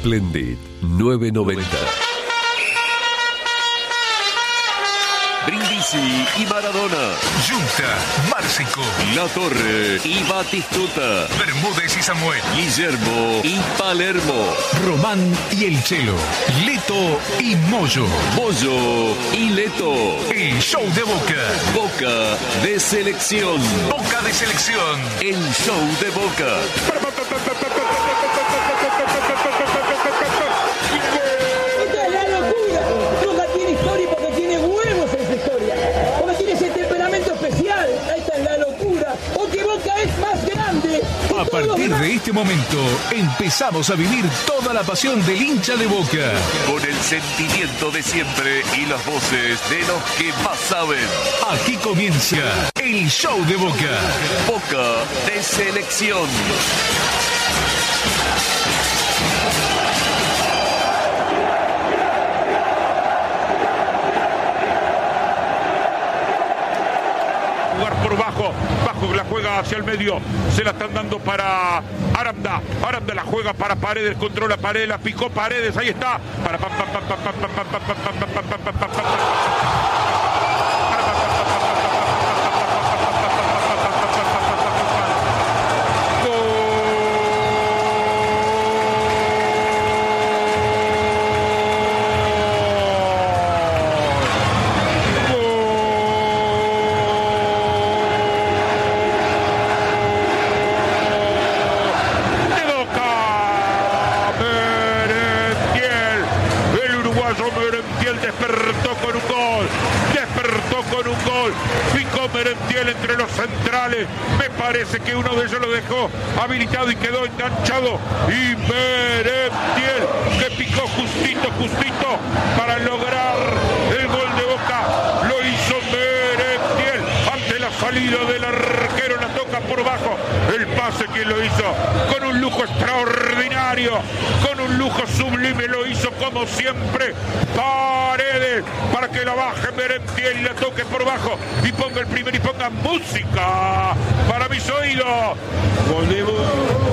Splendid 990. Brindisi y Maradona. Junta, Márcico, La Torre y Batistuta. Bermúdez y Samuel, Guillermo y Palermo. Román y El Chelo, Leto y Moyo. Moyo y Leto. El show de Boca. Boca de selección. Boca de selección. El show de Boca. Esta es la locura. Boca tiene historia porque tiene huevos en su historia. Boca tiene ese temperamento especial. Esta es la locura. Porque Boca es más grande. A partir de este momento empezamos a vivir toda la pasión del hincha de Boca. Con el sentimiento de siempre y las voces de los que más saben. Aquí comienza el show de Boca. Boca de selección. Jugar por bajo la juega hacia el medio, se la están dando para Aranda la juega para Paredes, controla Paredes, la picó Paredes, ahí está, para picó Merentiel entre los centrales, me parece que uno de ellos lo dejó habilitado y quedó enganchado, y Merentiel que picó justito para lograr el gol de Boca, lo hizo Merentiel ante la salida del arquero, la toca por bajo, el pase que lo hizo con un lujo extraordinario, con un lujo sublime, lo hizo como siempre Paredes, para que la baje Merentiel y la toque por bajo y ponga el primero y ponga música para mis oídos. Gol de Boca,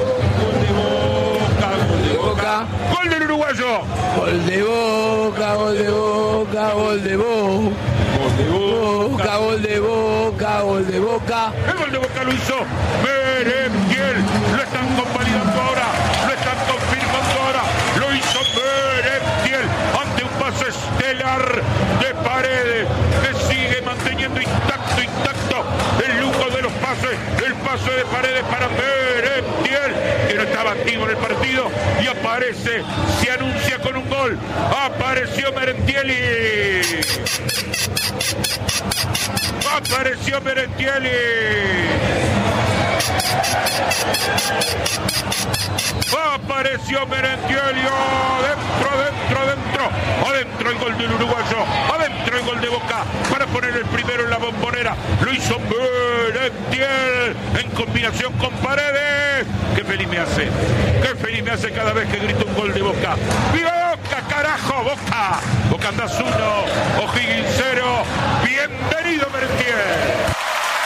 gol de Boca, gol del uruguayo. Gol de Boca, gol de Boca, gol de Boca. Gol de Boca, gol de Boca. El gol de Boca lo hizo Merentiel, lo están convalidando ahora, lo están confirmando ahora, lo hizo Merentiel ante un pase estelar de Paredes, que sigue manteniendo intacto el lujo de los pases, el pase de Paredes para Merentiel, que no estaba activo en el partido, y aparece, se anuncia con un gol, apareció Merentiel Apareció Merentiel y adentro el gol del uruguayo, adentro el gol de Boca para poner el primero en la Bombonera, lo hizo Merentiel en combinación con Paredes. Qué feliz me hace cada vez que grito un gol de Boca. ¡Viva Boca, carajo! Boca andás 1, O'Higgins 0, bienvenido Merentiel.